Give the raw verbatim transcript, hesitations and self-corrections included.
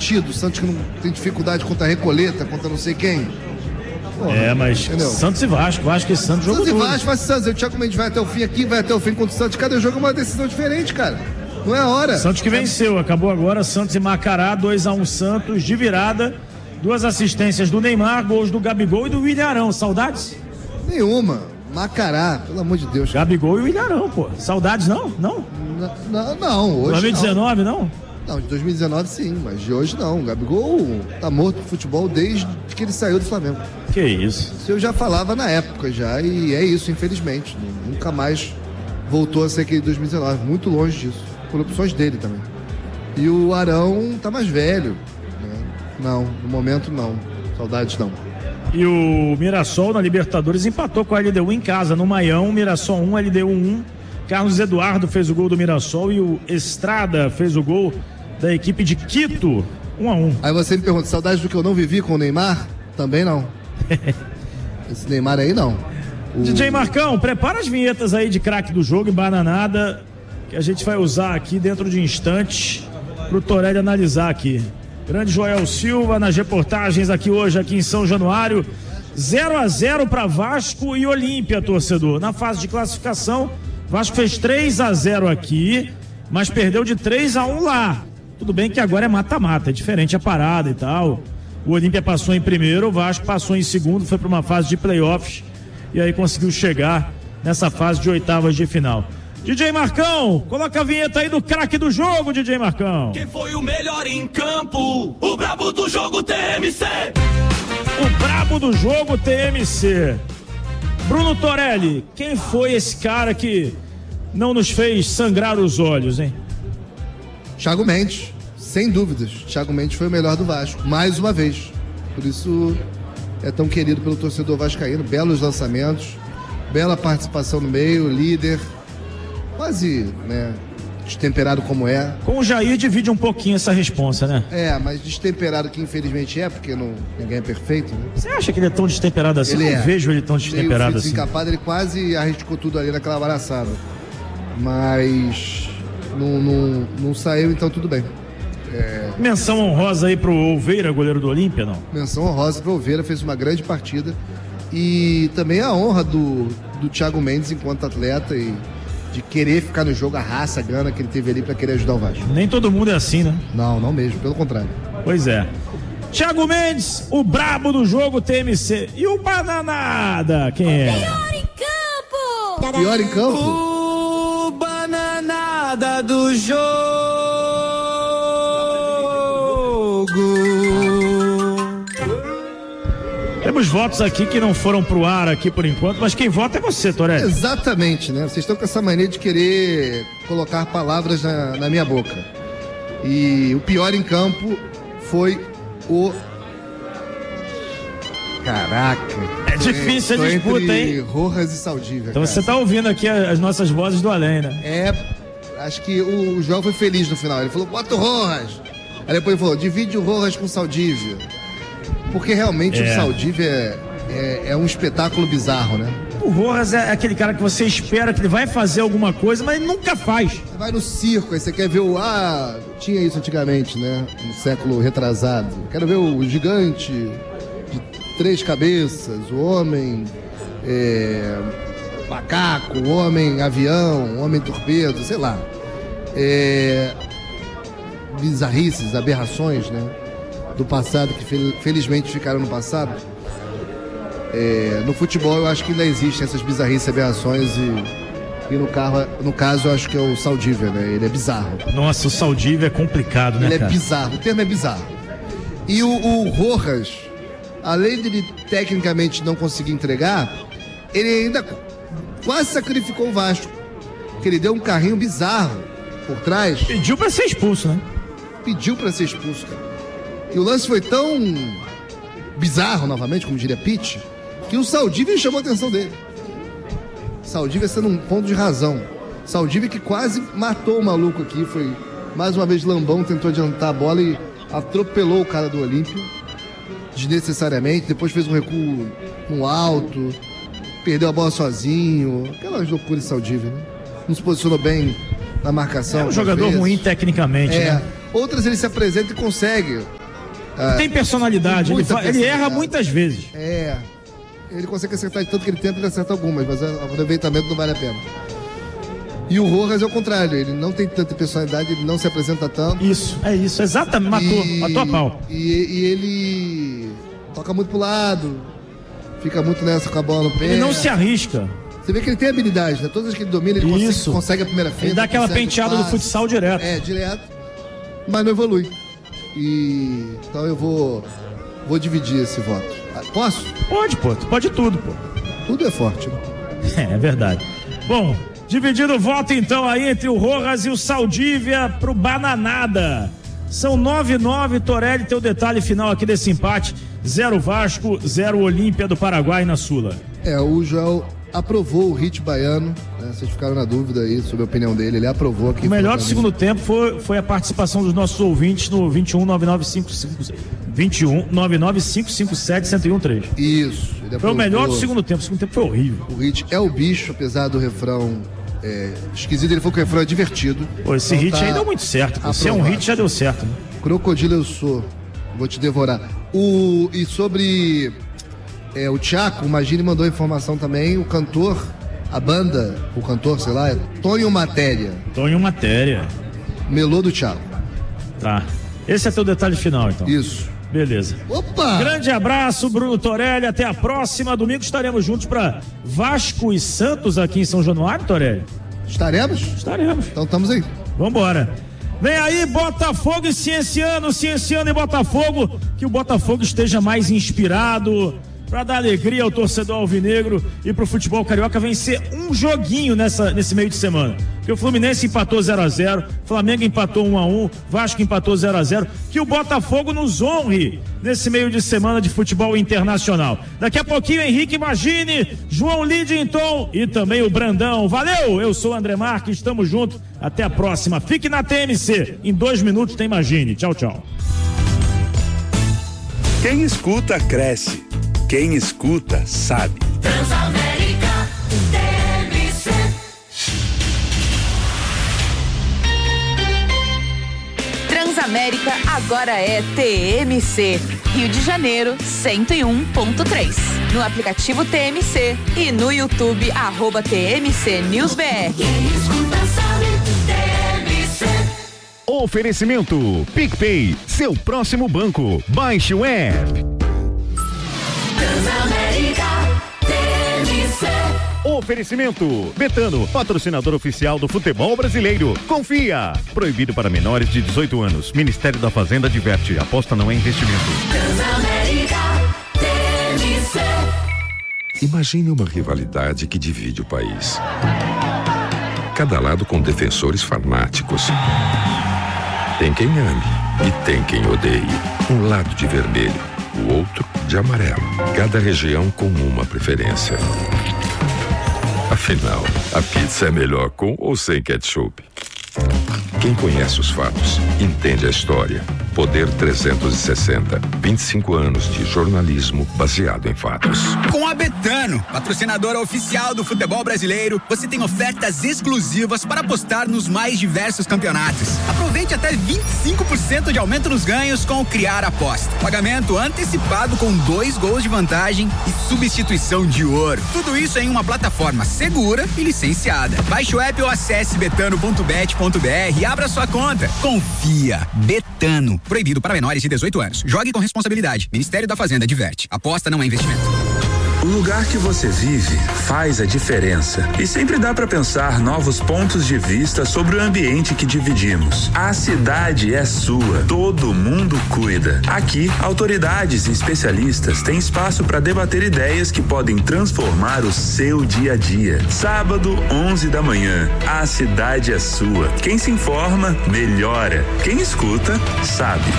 sentido. O Santos que não tem dificuldade contra a Recoleta, contra não sei quem. Porra, é, mas entendeu? Santos e Vasco, Vasco e Santos jogam Santos tudo. e Vasco, faz Santos. O Thiago Mendes vai até o fim aqui, vai até o fim contra o Santos. Cada jogo é uma decisão diferente, cara. Não é a hora. Santos que venceu, acabou agora. Santos e Macará, dois a um Santos, de virada. Duas assistências do Neymar, gols do Gabigol e do William Arão. Saudades? Nenhuma. Macará, pelo amor de Deus. Gabigol e o William Arão, pô. Saudades não? Não? Não, não, não hoje dois mil e dezenove não. não? Não, de dois mil e dezenove sim, mas de hoje não. O Gabigol tá morto do futebol desde que ele saiu do Flamengo. Que isso? Isso eu já falava na época já, e é isso, infelizmente. Nunca mais voltou a ser aquele dois mil e dezenove. Muito longe disso. Por opções dele também. E o Arão tá mais velho. Né? Não, no momento não. Saudades não. E o Mirassol na Libertadores empatou com a L D U em casa, no Maião. Mirassol um, L D U um. Carlos Eduardo fez o gol do Mirassol e o Estrada fez o gol da equipe de Quito, um a um. Aí você me pergunta, saudades do que eu não vivi com o Neymar? Também não. Esse Neymar aí não. O... D J Marcão, prepara as vinhetas aí de craque do jogo e bananada, que a gente vai usar aqui dentro de instantes pro Torelli analisar aqui. Grande Joel Silva nas reportagens aqui hoje, aqui em São Januário. zero a zero para Vasco e Olímpia, torcedor. Na fase de classificação, Vasco fez três a zero aqui, mas perdeu de três a um lá. Tudo bem que agora é mata-mata, é diferente a parada e tal. O Olímpia passou em primeiro, o Vasco passou em segundo, foi para uma fase de playoffs e aí conseguiu chegar nessa fase de oitavas de final. D J Marcão, coloca a vinheta aí do craque do jogo, D J Marcão. Quem foi o melhor em campo? O brabo do jogo T M C. O brabo do jogo T M C. Bruno Torelli, quem foi esse cara que não nos fez sangrar os olhos, hein? Thiago Mendes, sem dúvidas. Thiago Mendes foi o melhor do Vasco, mais uma vez. Por isso é tão querido pelo torcedor vascaíno. Belos lançamentos, bela participação no meio, líder. Quase, né, destemperado como é. Com o Jair divide um pouquinho essa responsa, né? É, mas destemperado que infelizmente é, porque não, ninguém é perfeito, né? Você acha que ele é tão destemperado assim? Ele Eu não é. vejo ele tão destemperado assim. Desencapado, ele quase arriscou tudo ali naquela abraçada. Mas não, não, não saiu, então tudo bem. É... Menção honrosa aí pro Olveira, goleiro do Olímpia, não? Menção honrosa pro Olveira, fez uma grande partida. E também a honra do, do Thiago Mendes enquanto atleta e de querer ficar no jogo, a raça, a gana que ele teve ali pra querer ajudar o Vasco. Nem todo mundo é assim, né? Não, não mesmo, pelo contrário. Pois é. Thiago Mendes, o brabo do jogo T M C. E o Bananada, quem é? Pior em campo! Pior em campo? O Bananada do jogo. Temos votos aqui que não foram pro ar aqui por enquanto, mas quem vota é você, Torelli. Exatamente, né? Vocês estão com essa mania de querer colocar palavras na, na minha boca. E o pior em campo foi o... Caraca. É difícil a disputa, entre hein? Rojas e Saldívia. Então cara. você tá ouvindo aqui as nossas vozes do além, né? É, acho que o, o João foi feliz no final. Ele falou, bota o Rojas. Aí depois ele falou, divide o Rojas com o Saldívia. Porque realmente é. o Saldívia é, é, é um espetáculo bizarro, né? O Rojas é aquele cara que você espera que ele vai fazer alguma coisa, mas ele nunca faz. Você vai no circo, aí você quer ver o... Ah, tinha isso antigamente, né? No século retrasado. Quero ver o gigante de três cabeças, o homem é, macaco, o homem avião, o homem torpedo, sei lá. É, bizarrices, aberrações, né? Do passado, que fel- felizmente ficaram no passado. É, no futebol eu acho que ainda existem essas bizarrices, aberrações e, e no, carro, no caso eu acho que é o Saldívia, né? Ele é bizarro. Nossa, o Saldívia é complicado, né, Ele cara? é bizarro, o termo é bizarro. E o, o Rojas, além de ele tecnicamente não conseguir entregar, ele ainda quase sacrificou o Vasco. Porque ele deu um carrinho bizarro por trás. Pediu pra ser expulso, né? Pediu pra ser expulso, cara. E o lance foi tão bizarro, novamente, como diria Pitt, que o Saldívia chamou a atenção dele. Saldívia sendo um ponto de razão. Saldívia que quase matou o maluco aqui, foi mais uma vez lambão, tentou adiantar a bola e atropelou o cara do Olímpia, desnecessariamente, depois fez um recuo no alto, perdeu a bola sozinho, aquelas loucuras de Saldívia, né? Não se posicionou bem na marcação. É um jogador vezes. ruim tecnicamente, É. né? Outras ele se apresenta e consegue Ele tem personalidade, ele, fa... ele erra muitas vezes. É. Ele consegue acertar de tanto que ele tenta, ele acerta algumas, mas o aproveitamento não vale a pena. E o Rojas é o contrário, ele não tem tanta personalidade, ele não se apresenta tanto. Isso, é isso, exatamente, matou, e, matou a pau. E, e ele toca muito pro lado, fica muito nessa com a bola no pé. Ele não se arrisca. Você vê que ele tem habilidade, né? Todas as que ele domina, ele consegue, consegue a primeira frente. Ele dá aquela penteada do futsal direto. É, direto, mas não evolui. E então eu vou, vou dividir esse voto. Posso? Pode, pô, pode tudo, pô. Tudo é forte, né? É, é verdade. Bom, dividido o voto então aí entre o Rojas e o Saldívia pro Bananada. São nove a nove, Torelli, teu detalhe final aqui desse empate. Zero Vasco, zero Olímpia do Paraguai na Sula. É, o João aprovou o hit baiano, né? Vocês ficaram na dúvida aí sobre a opinião dele, ele aprovou aqui. O melhor do segundo tempo foi, foi a participação dos nossos ouvintes no vinte e um nove nove cinco cinco vinte e um nove nove cinco cinco sete um zero um três. Isso. Foi o melhor do segundo tempo, o segundo tempo foi horrível. O hit é o bicho, apesar do refrão é, esquisito, ele falou que o refrão é divertido. Pô, esse então hit tá aí deu muito certo, se é um hit já deu certo, né? Crocodilo eu sou, vou te devorar. O, e sobre é, o Tchaco, o Magini mandou informação também, o cantor, a banda, o cantor, sei lá, é Tonho Matéria. Tonho Matéria. Melô do Tchaco. Tá, esse é teu detalhe final então. Isso. Beleza. Opa! Grande abraço, Bruno Torelli. Até a próxima. Domingo estaremos juntos para Vasco e Santos aqui em São Januário, Torelli. Estaremos? Estaremos. Então estamos aí. Vambora. Vem aí, Botafogo e Cienciano, Cienciano e Botafogo. Que o Botafogo esteja mais inspirado para dar alegria ao torcedor alvinegro e pro futebol carioca vencer um joguinho nessa, nesse meio de semana. Porque o Fluminense empatou zero a zero, Flamengo empatou um a um, Vasco empatou zero a zero. Que o Botafogo nos honre nesse meio de semana de futebol internacional. Daqui a pouquinho, Henrique Magini, João Lidington e também o Brandão. Valeu, eu sou o André Marques, estamos juntos. Até a próxima. Fique na T M C. Em dois minutos tem Magini. Tchau, tchau. Quem escuta, cresce. Quem escuta, sabe. Transamérica T M C. Transamérica agora é T M C. Rio de Janeiro, cento e um ponto três. No aplicativo T M C e no YouTube, arroba T M C News B R. Quem escuta sabe, T M C. Oferecimento PicPay, seu próximo banco. Baixe o app. Transamérica T M C. Oferecimento Betano, patrocinador oficial do futebol brasileiro. Confia. Proibido para menores de dezoito anos. Ministério da Fazenda adverte. Aposta não é investimento. Transamérica T M C. Imagine uma rivalidade que divide o país. Cada lado com defensores fanáticos. Tem quem ame e tem quem odeie. Um lado de vermelho, o outro de amarelo. Cada região com uma preferência. Afinal, a pizza é melhor com ou sem ketchup? Quem conhece os fatos, entende a história. Poder trezentos e sessenta, vinte e cinco anos de jornalismo baseado em fatos. Com a Betano, patrocinadora oficial do futebol brasileiro, você tem ofertas exclusivas para apostar nos mais diversos campeonatos. Aproveite até vinte e cinco por cento de aumento nos ganhos com o Criar Aposta. Pagamento antecipado com dois gols de vantagem e substituição de ouro. Tudo isso em uma plataforma segura e licenciada. Baixe o app ou acesse betano ponto bet ponto br e abra sua conta. Confia. Betano. Proibido para menores de dezoito anos. Jogue com responsabilidade. Ministério da Fazenda adverte. Aposta não é investimento. O lugar que você vive faz a diferença. E sempre dá para pensar novos pontos de vista sobre o ambiente que dividimos. A cidade é sua. Todo mundo cuida. Aqui, autoridades e especialistas têm espaço para debater ideias que podem transformar o seu dia a dia. Sábado, onze da manhã. A cidade é sua. Quem se informa, melhora. Quem escuta, sabe.